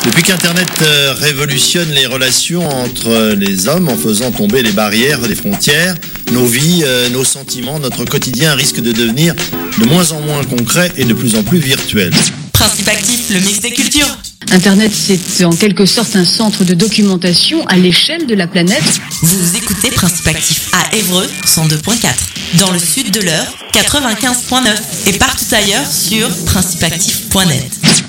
Depuis qu'Internet révolutionne les relations entre les hommes en faisant tomber les barrières, les frontières, nos vies, nos sentiments, notre quotidien risque de devenir de moins en moins concret et de plus en plus virtuel. Principe Actif, le mix des cultures. Internet, c'est en quelque sorte un centre de documentation à l'échelle de la planète. Vous écoutez Principe Actif à Évreux, 102.4. Dans le sud de l'Eure, 95.9. Et partout ailleurs sur principeactif.net.